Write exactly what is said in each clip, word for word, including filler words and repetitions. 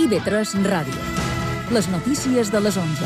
I V tres Ràdio. Les notícies de les onze.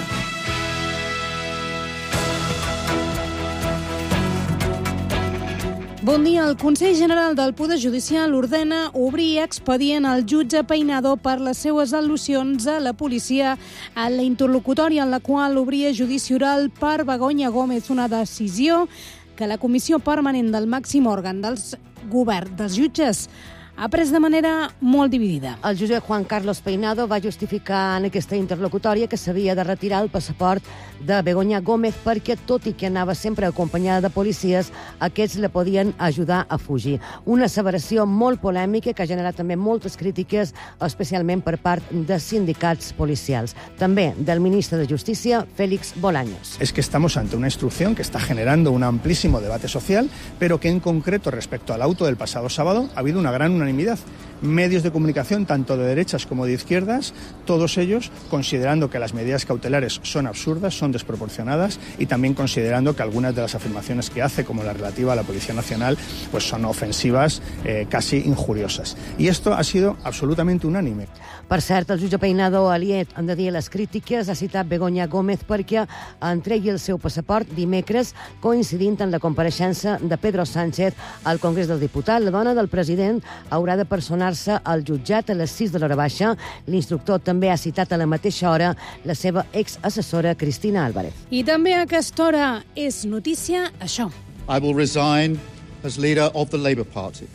Bon dia. El Consell General del Poder Judicial ordena obrir expedient al jutge Peinado per les seues al·lusions a la policia a la interlocutòria en la qual obria judici oral per Begoña Gómez, una decisió que la Comissió Permanent del màxim òrgan dels govern dels jutges ha pres de manera molt dividida. El jutge Juan Carlos Peinado va justificar en aquesta interlocutòria que s'havia de retirar el passaport de Begoña Gómez perquè, tot i que anava sempre acompanyada de policies, aquests la podien ajudar a fugir. Una asseveració molt polèmica que ha generat també moltes crítiques, especialment per part de sindicats policials. També del ministre de Justícia, Félix Bolaños. Es que estamos ante una instrucción que está generando un amplísimo debate social, pero que en concreto respecto al auto del pasado sábado ha habido una gran unanimidad. Medios de comunicación, tanto de derechas como de izquierdas, todos ellos considerando que las medidas cautelares son absurdas, son desproporcionadas y también considerando que algunas de las afirmaciones que hace, como la relativa a la Policía Nacional, pues son ofensivas, eh, casi injuriosas. Y esto ha sido absolutamente unánime. Per cert, el jutge Peinado, aliat, han de dir les crítiques, ha citat Begoña Gómez perquè entregui el seu passaport dimecres, coincidint en la compareixença de Pedro Sánchez al Congrés dels Diputats. La dona del president haurà de personar-se al jutjat a les sis de l'hora baixa. L'instructor també ha citat a la mateixa hora la seva exassessora Cristina Álvarez. I també a aquesta hora és notícia això. I will resign as leader of the Labour Party.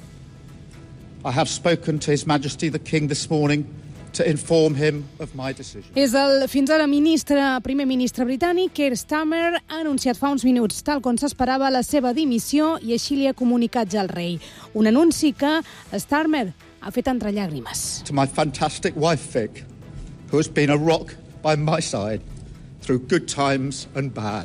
I have spoken to His Majesty the King this morning to inform him of my decision. És el fins ara ministre, primer ministre britànic, Keir Starmer, ha anunciat fa uns minuts, tal com s'esperava, la seva dimissió i així li ha comunicat ja al rei. Un anunci que Starmer ha fet entre llàgrimes. To my fantastic wife, Vic, who has been a rock by my side through good times and bad.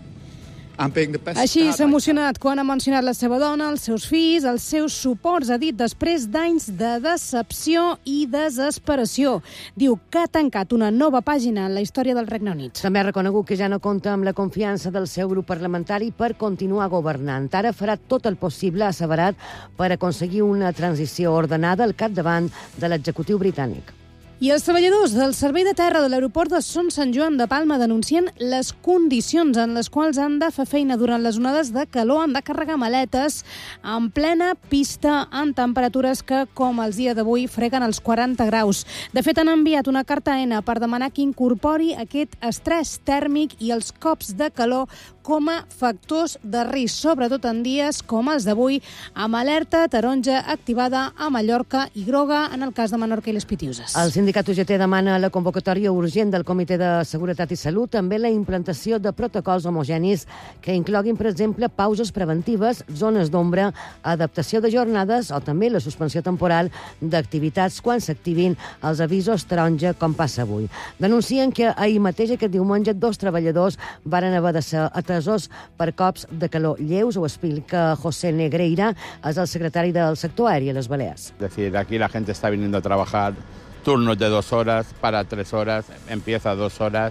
Així s'ha emocionat quan ha mencionat la seva dona, els seus fills, els seus suports, ha dit, després d'anys de decepció i desesperació. Diu que ha tancat una nova pàgina en la història del Regne Unit. També ha reconegut que ja no compta amb la confiança del seu grup parlamentari per continuar governant. Ara farà tot el possible, ha asseverat, per aconseguir una transició ordenada al capdavant de l'executiu britànic. I els treballadors del servei de terra de l'aeroport de Son Sant Joan de Palma denuncien les condicions en les quals han de fer feina durant les onades de calor, han de carregar maletes en plena pista amb temperatures que, com els dies d'avui, freguen els quaranta graus. De fet, han enviat una carta N per demanar que incorpori aquest estrès tèrmic i els cops de calor com a factors de risc, sobretot en dies com els d'avui, amb alerta taronja activada a Mallorca i groga en el cas de Menorca i les Pitiuses. El sindicat U G T demana la convocatòria urgent del Comitè de Seguretat i Salut, també la implantació de protocols homogenis que incloguin, per exemple, pauses preventives, zones d'ombra, adaptació de jornades o també la suspensió temporal d'activitats quan s'activin els avisos taronja, com passa avui. Denuncien que ahir mateix, aquest diumenge, dos treballadors varen haver de ser atesos per cops de calor lleus. Ho explica José Negreira, és el secretari del sector aeri a les Balears. Es decir, aquí la gente está viniendo a trabajar turnos de dos horas, para tres horas, empieza dos horas.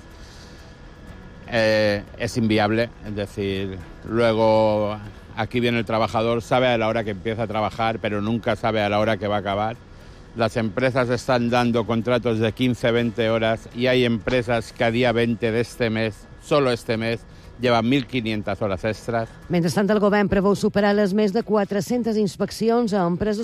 Eh, es inviable, es decir, luego aquí viene el trabajador, sabe a la hora que empieza a trabajar, pero nunca sabe a la hora que va a acabar. Las empresas están dando contratos de quince a veinte horas y hay empresas que a día veinte de este mes, solo este mes, llevan mil quinientas hores extras. Mentrestant, el govern preveu superar les més de quatre-centes inspeccions a empreses